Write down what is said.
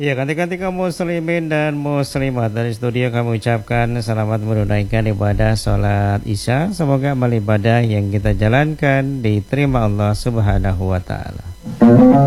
Ya, ganti-ganti kaum muslimin dan muslimat dari studio kami ucapkan selamat menunaikan ibadah sholat isya. Semoga amal ibadah yang kita jalankan diterima Allah Subhanahu wa ta'ala.